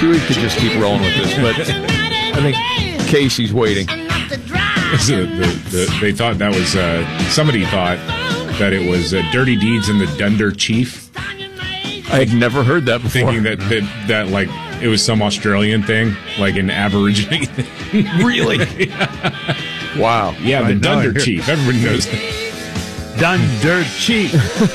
We could just keep rolling with this, but I think Casey's waiting. They thought that was somebody thought that it was Dirty Deeds and the Dunder Chief. I had never heard that before. Thinking that like it was some Australian thing, like an Aborigine. Really? Wow. Yeah, the Dunder Chief. Everybody knows that. Dunder Chief.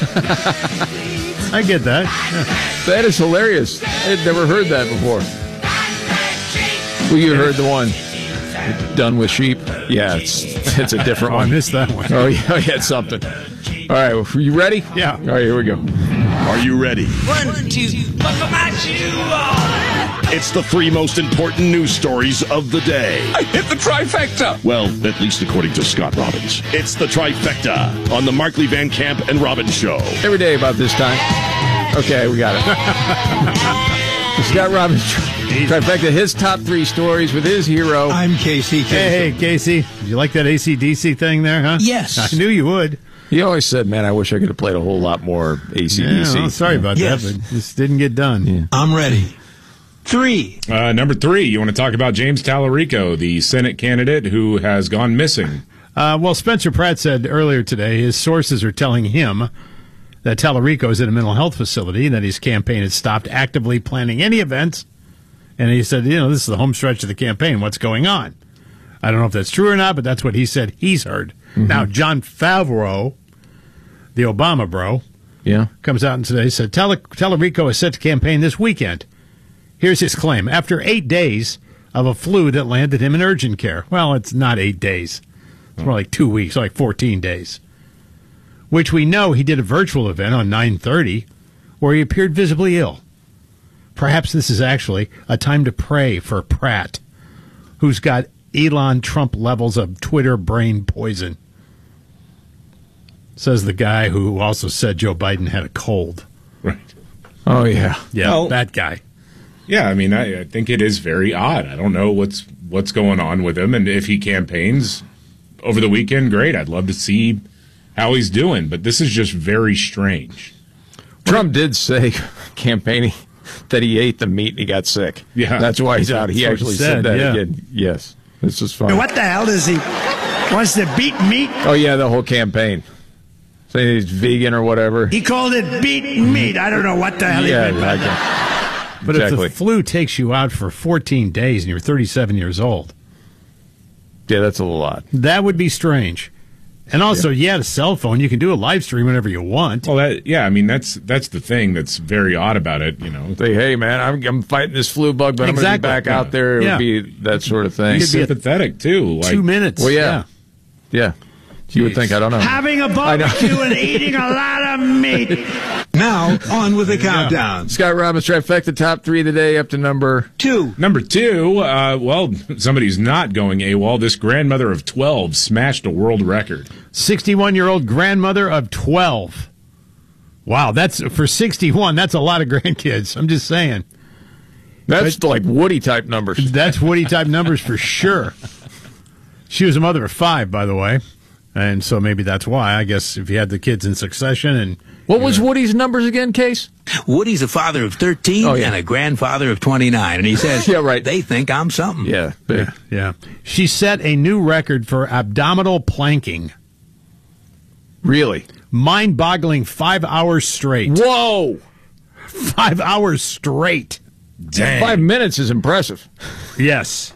I get that. That is hilarious. I had never heard that before. Well, you heard the one. Done with sheep? Yeah, it's a different one. I missed that one. Oh, yeah, it's something. All right, well, are you ready? Yeah. All right, here we go. Are you ready? 1, 2, buckle my shoe on. It's the 3 most important news stories of the day. I hit the trifecta. Well, at least according to Scott Robbins. It's the trifecta on the Markley Van Camp and Robbins Show. Every day about this time. Okay, we got it. Scott Robbins trifecta, his top 3 stories with his hero. I'm Casey. Hey, Casey. Did you like that AC/DC thing there, huh? Yes. I knew you would. He always said, man, I wish I could have played a whole lot more AC/DC. Yeah, well, sorry about that, but this didn't get done. Yeah. I'm ready. 3. Number 3, you want to talk about James Tallarico, the Senate candidate who has gone missing. Well, Spencer Pratt said earlier today his sources are telling him that Tallarico is at a mental health facility, that his campaign had stopped actively planning any events. And he said, this is the home stretch of the campaign. What's going on? I don't know if that's true or not, but that's what he said he's heard. Mm-hmm. Now, John Favreau, the Obama bro, comes out and today said Tallarico is set to campaign this weekend. Here's his claim. After 8 days of a flu that landed him in urgent care. Well, it's not 8 days. It's more like 2 weeks, like 14 days. Which we know he did a virtual event on 9/30 where he appeared visibly ill. Perhaps this is actually a time to pray for Pratt, who's got Elon Trump levels of Twitter brain poison. Says the guy who also said Joe Biden had a cold. Right. Oh, yeah. Yeah, Well, that guy. Yeah, I mean, I think it is very odd. I don't know what's going on with him, and if he campaigns over the weekend, great. I'd love to see how he's doing, but this is just very strange. Trump did say campaigning that he ate the meat and he got sick. Yeah. That's why he's out. He That's what actually he said that said, again. Yes. This is fun. What the hell does he wants to beat meat? Oh, yeah, the whole campaign. Saying he's vegan or whatever. He called it beat meat. I don't know what the hell he meant by that. But if the flu takes you out for 14 days and you're 37 years old, yeah, that's a lot. That would be strange. And also, you had a cell phone. You can do a live stream whenever you want. Well, I mean, that's the thing that's very odd about it, Say, hey, man, I'm fighting this flu bug, but I'm going to be back out there. It would be that sort of thing. He's sympathetic, too. Like, 2 minutes. Well, yeah. You would think, I don't know. Having a barbecue and eating a lot of meat. Now, on with the countdown. Scott Robbins, trifecta, top 3 of the day, up to number 2. Number 2, well, somebody's not going AWOL. This grandmother of 12 smashed a world record. 61-year-old grandmother of 12. Wow, that's for 61, that's a lot of grandkids. I'm just saying. That's like Woody-type numbers. That's Woody-type numbers for sure. She was a mother of 5, by the way. And so maybe that's why. I guess if you had the kids in succession. And what was Woody's numbers again, Case? Woody's a father of 13 and a grandfather of 29. And he says, they think I'm something. Yeah, big. Yeah. She set a new record for abdominal planking. Really? Mind-boggling 5 hours straight. Whoa! 5 hours straight. Dang. 5 minutes is impressive. Yes.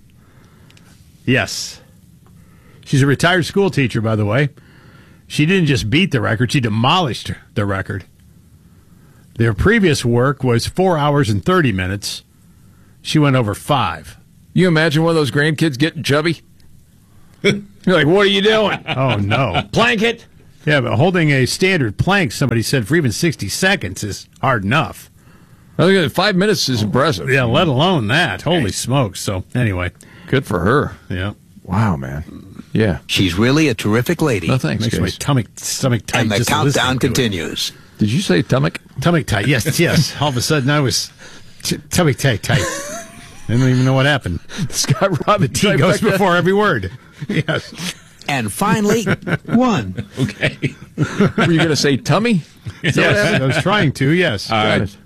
Yes. She's a retired school teacher, by the way. She didn't just beat the record, she demolished the record. Their previous work was 4 hours and 30 minutes. She went over 5. You imagine one of those grandkids getting chubby? You're like, what are you doing? Oh, no. Plank it? Yeah, but holding a standard plank, somebody said, for even 60 seconds is hard enough. I think 5 minutes is impressive. Yeah, let alone that. Holy smokes. So, anyway. Good for her. Yeah. Wow, man. Yeah. She's really a terrific lady. No, thanks, Makes my stomach tight. And the just countdown continues. Did you say stomach? Stomach tight, yes, yes. All of a sudden, I was stomach tight. I don't even know what happened. Scott Robbins. The T goes before every word. Yes. And finally, 1. Okay. Were you going to say tummy? Yes, I was trying to, yes.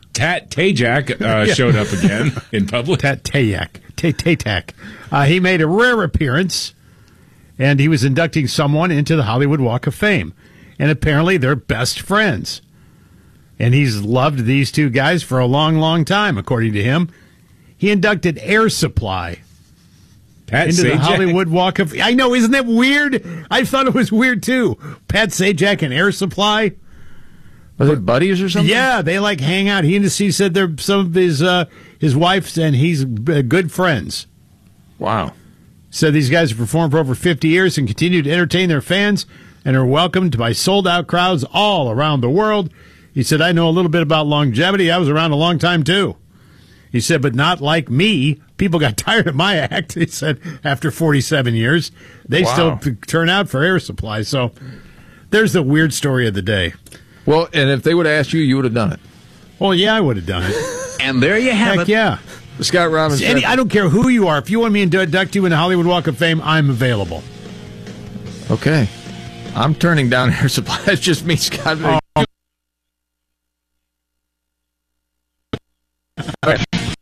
Tat Tajak showed up again in public. Tat Tajak. He made a rare appearance, and he was inducting someone into the Hollywood Walk of Fame. And apparently they're best friends. And he's loved these two guys for a long, long time, according to him. He inducted Air Supply into the Hollywood Walk of Fame. I know, isn't that weird? I thought it was weird, too. Pat Sajak and Air Supply. Are they buddies or something? Yeah, they like hang out. He said they're some of his wife's and he's good friends. Wow. Said these guys have performed for over 50 years and continue to entertain their fans and are welcomed by sold-out crowds all around the world. He said, I know a little bit about longevity. I was around a long time, too. He said, but not like me. People got tired of my act, he said, after 47 years. They still turn out for Air Supply. So there's the weird story of the day. Well, and if they would have asked you, you would have done it. Well, yeah, I would have done it. And there you have it. Yeah. Scott Robbins. I don't care who you are. If you want me to induct you in the Hollywood Walk of Fame, I'm available. Okay. I'm turning down Air Supply. It's just me, Scott.